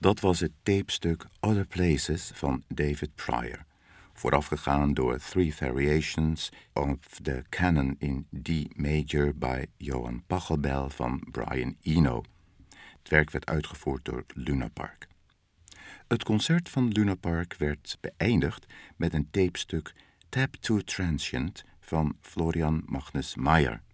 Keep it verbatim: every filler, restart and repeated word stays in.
Dat was het tapestuk Other Places van David Pryor, voorafgegaan door Three Variations of the Canon in D Major bij Johann Pachelbel van Brian Eno. Het werk werd uitgevoerd door Luna Park. Het concert van Luna Park werd beëindigd met een tapestuk Tab to Transient van Florian Magnus Mayer.